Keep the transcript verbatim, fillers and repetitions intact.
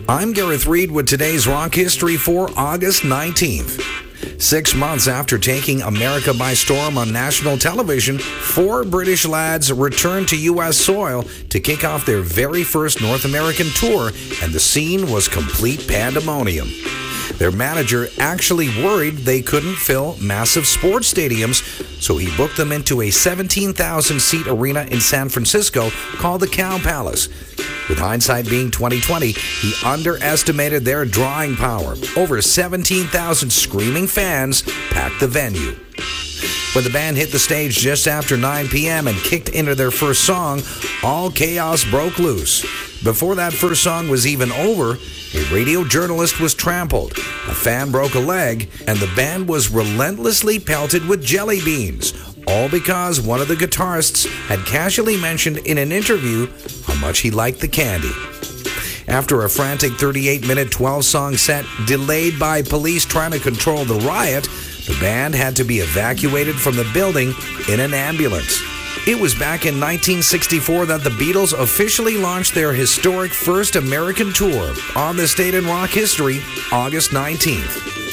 I'm Gareth Reed with today's rock history for August nineteenth. Six months after taking America by storm on national television, four British lads returned to U S soil to kick off their very first North American tour, and the scene was complete pandemonium. Their manager actually worried they couldn't fill massive sports stadiums, so he booked them into a seventeen thousand seat arena in San Francisco called the Cow Palace. With hindsight being twenty twenty, he underestimated their drawing power. Over seventeen thousand screaming fans packed the venue. When the band hit the stage just after nine p.m. and kicked into their first song, all chaos broke loose. Before that first song was even over, a radio journalist was trampled, a fan broke a leg, and the band was relentlessly pelted with jelly beans, all because one of the guitarists had casually mentioned in an interview how much he liked the candy. After a frantic thirty-eight minute twelve song set delayed by police trying to control the riot, the band had to be evacuated from the building in an ambulance. It was back in nineteen sixty-four that the Beatles officially launched their historic first American tour on this date in rock history, August nineteenth.